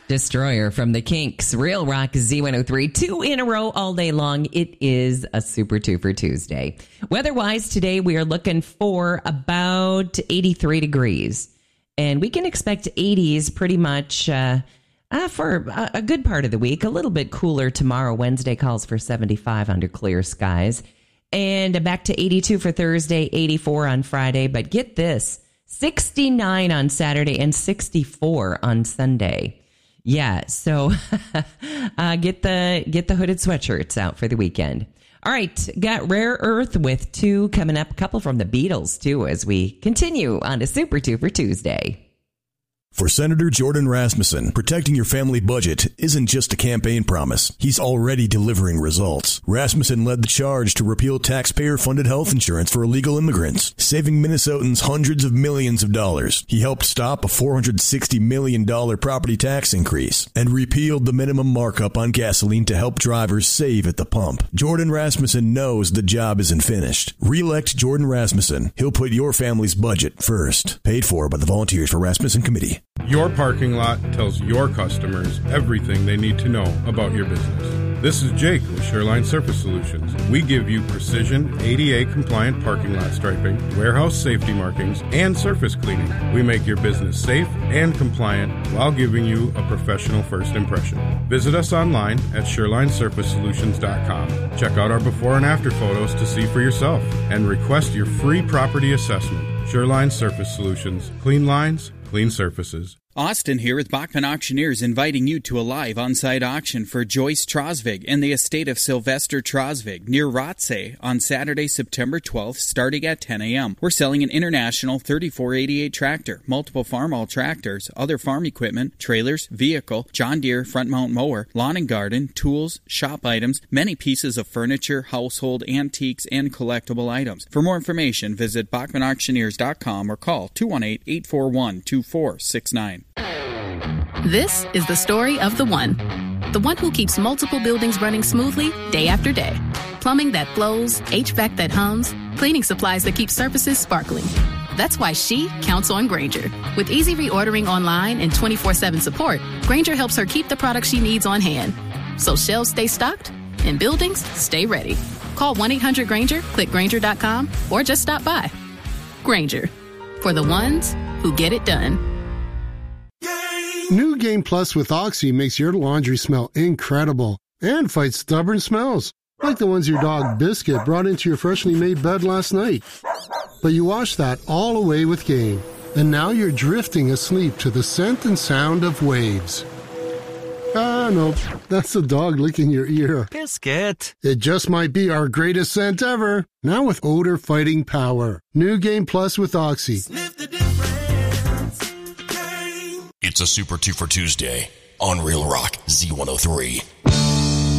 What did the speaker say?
Destroyer from the Kinks. Real Rock Z103. 2 in a row all day long. It is a Super 2 for Tuesday. Weather-wise, today we are looking for about 83 degrees. And we can expect 80s pretty much for a good part of the week. A little bit cooler tomorrow. Wednesday calls for 75 under clear skies. And back to 82 for Thursday, 84 on Friday. But get this, 69 on Saturday and 64 on Sunday. Yeah, so get the hooded sweatshirts out for the weekend. All right, got Rare Earth with 2 coming up. A couple from the Beatles, too, as we continue on to Super 2 for Tuesday. For Senator Jordan Rasmussen, protecting your family budget isn't just a campaign promise. He's already delivering results. Rasmussen led the charge to repeal taxpayer-funded health insurance for illegal immigrants, saving Minnesotans hundreds of millions of dollars. He helped stop a $460 million property tax increase and repealed the minimum markup on gasoline to help drivers save at the pump. Jordan Rasmussen knows the job isn't finished. Re-elect Jordan Rasmussen. He'll put your family's budget first. Paid for by the Volunteers for Rasmussen Committee. Your parking lot tells your customers everything they need to know about your business. This is Jake with Shoreline Surface Solutions. We give you precision ADA-compliant parking lot striping, warehouse safety markings, and surface cleaning. We make your business safe and compliant while giving you a professional first impression. Visit us online at ShorelineSurfaceSolutions.com. Check out our before and after photos to see for yourself, and request your free property assessment. Shoreline Surface Solutions. Clean lines, clean surfaces. Austin here with Bachman Auctioneers, inviting you to a live on-site auction for Joyce Trosvig and the estate of Sylvester Trosvig near Rothsay on Saturday, September 12th, starting at 10 a.m. We're selling an International 3488 tractor, multiple farmall tractors, other farm equipment, trailers, vehicle, John Deere front mount mower, lawn and garden, tools, shop items, many pieces of furniture, household, antiques, and collectible items. For more information, visit BachmanAuctioneers.com or call 218-841-2469. This is the story of the one who keeps multiple buildings running smoothly day after day. Plumbing that flows, HVAC that hums, cleaning supplies that keep surfaces sparkling. That's why she counts on Grainger. With easy reordering online and 24/7 support, Grainger helps her keep the products she needs on hand. So shelves stay stocked and buildings stay ready. Call 1-800-GRAINGER, click Grainger.com, or just stop by. Grainger, for the ones who get it done. New Game Plus with Oxy makes your laundry smell incredible and fights stubborn smells, like the ones your dog Biscuit brought into your freshly made bed last night. But you washed that all away with Game, and now you're drifting asleep to the scent and sound of waves. Ah, no, that's the dog licking your ear. Biscuit. It just might be our greatest scent ever, now with odor-fighting power. New Game Plus with Oxy. Sniff the difference. It's a Super 2 for Tuesday on Real Rock Z103.